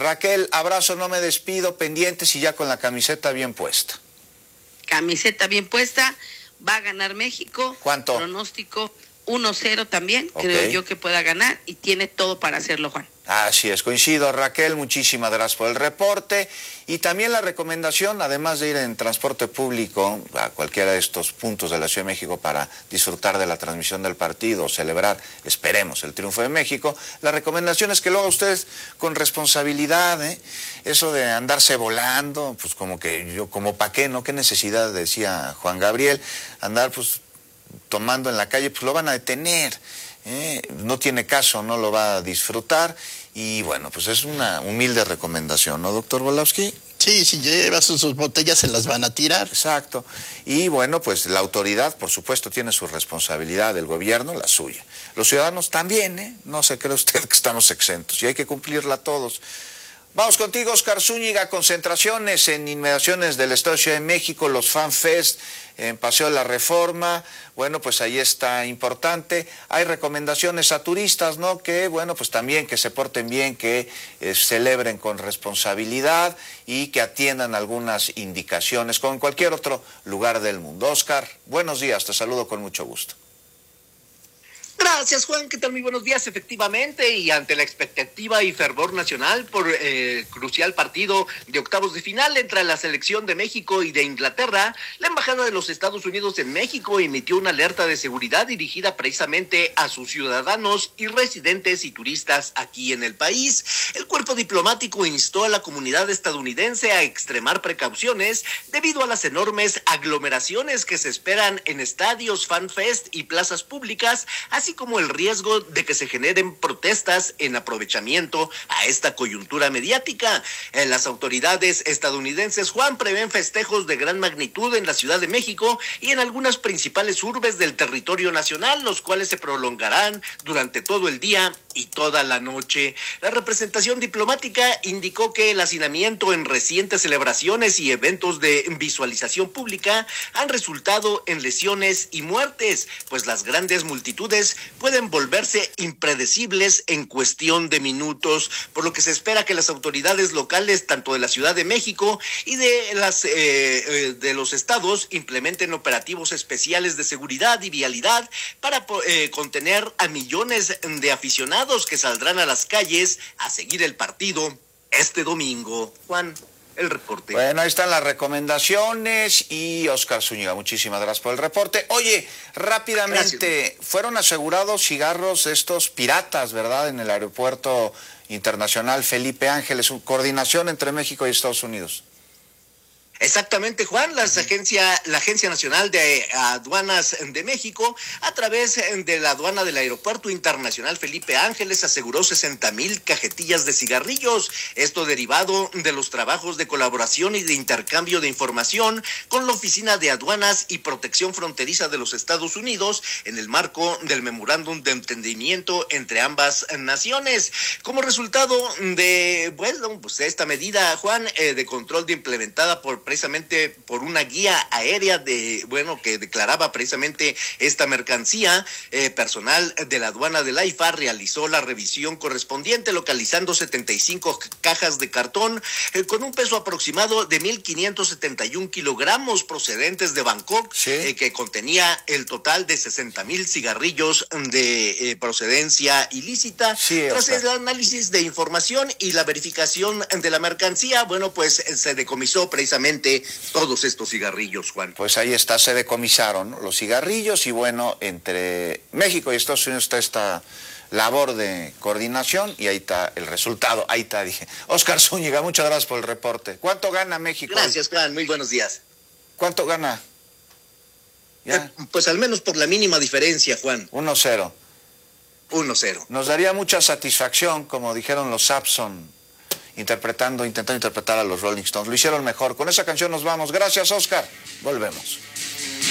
Raquel, abrazo, no me despido, pendientes y ya con la camiseta bien puesta. Camiseta bien puesta, va a ganar México. ¿Cuánto? Pronóstico 1-0 también, Okay. Creo yo que pueda ganar y tiene todo para hacerlo, Juan. Así es, coincido, Raquel, muchísimas gracias por el reporte y también la recomendación, además de ir en transporte público a cualquiera de estos puntos de la Ciudad de México para disfrutar de la transmisión del partido, celebrar, esperemos, el triunfo de México, la recomendación es que lo haga ustedes con responsabilidad, eso de andarse volando, pues como que yo, como pa' qué, ¿no? ¿Qué necesidad, decía Juan Gabriel, andar pues tomando en la calle? Pues lo van a detener. No tiene caso, no lo va a disfrutar y bueno, pues es una humilde recomendación, ¿no, doctor Volowski? Sí, si lleva sus botellas se las van a tirar. Exacto. Y bueno, pues la autoridad, por supuesto, tiene su responsabilidad, el gobierno, la suya. Los ciudadanos también, no se cree usted que estamos exentos y hay que cumplirla todos. Vamos contigo, Oscar Zúñiga. Concentraciones en inmediaciones del Estado de Ciudad de México, los Fan Fest en Paseo de la Reforma. Bueno, pues ahí está importante. Hay recomendaciones a turistas, ¿no? Que, bueno, pues también que se porten bien, que celebren con responsabilidad y que atiendan algunas indicaciones, como en cualquier otro lugar del mundo. Oscar, buenos días, te saludo con mucho gusto. Gracias, Juan. ¿Qué tal? Muy buenos días. Efectivamente, y ante la expectativa y fervor nacional por el crucial partido de octavos de final entre la selección de México y de Inglaterra, la Embajada de los Estados Unidos en México emitió una alerta de seguridad dirigida precisamente a sus ciudadanos y residentes y turistas aquí en el país. El cuerpo diplomático instó a la comunidad estadounidense a extremar precauciones debido a las enormes aglomeraciones que se esperan en estadios, fanfest y plazas públicas, así como el riesgo de que se generen protestas en aprovechamiento a esta coyuntura mediática. Las autoridades estadounidenses, Juan, prevén festejos de gran magnitud en la Ciudad de México y en algunas principales urbes del territorio nacional, los cuales se prolongarán durante todo el día y toda la noche. La representación diplomática indicó que el hacinamiento en recientes celebraciones y eventos de visualización pública han resultado en lesiones y muertes, pues las grandes multitudes pueden volverse impredecibles en cuestión de minutos, por lo que se espera que las autoridades locales, tanto de la Ciudad de México y de los estados, implementen operativos especiales de seguridad y vialidad para contener a millones de aficionados que saldrán a las calles a seguir el partido este domingo. Juan, el reporte. Bueno, ahí están las recomendaciones y Oscar Zúñiga, muchísimas gracias por el reporte. Oye, rápidamente, gracias. Fueron asegurados cigarros estos piratas, ¿verdad? En el aeropuerto internacional Felipe Ángeles, coordinación entre México y Estados Unidos. Exactamente, Juan, la Agencia Nacional de Aduanas de México, a través de la aduana del Aeropuerto Internacional Felipe Ángeles, aseguró 60,000 cajetillas de cigarrillos, esto derivado de los trabajos de colaboración y de intercambio de información con la Oficina de Aduanas y Protección Fronteriza de los Estados Unidos en el marco del memorándum de entendimiento entre ambas naciones. Como resultado de, bueno, pues esta medida, Juan, de control implementada precisamente por una guía aérea que declaraba precisamente esta mercancía, personal de la aduana de la AIFA realizó la revisión correspondiente, localizando 75 cajas de cartón con un peso aproximado de 1,571 kilogramos procedentes de Bangkok, sí, que contenía el total de 60,000 cigarrillos de procedencia ilícita. Sí, tras el análisis de información y la verificación de la mercancía, bueno, pues se decomisó precisamente todos estos cigarrillos, Juan. Pues ahí está, se decomisaron, ¿no?, los cigarrillos y bueno, entre México y Estados Unidos está esta labor de coordinación y ahí está el resultado, ahí está, dije. Oscar Zúñiga, muchas gracias por el reporte. ¿Cuánto gana México? Gracias, Juan, muy buenos días. ¿Cuánto gana? ¿Ya? Pues al menos por la mínima diferencia, Juan. 1-0. 1-0. Nos daría mucha satisfacción, como dijeron los Sapson, intentando interpretar a los Rolling Stones. Lo hicieron mejor. Con esa canción nos vamos. Gracias, Oscar. Volvemos.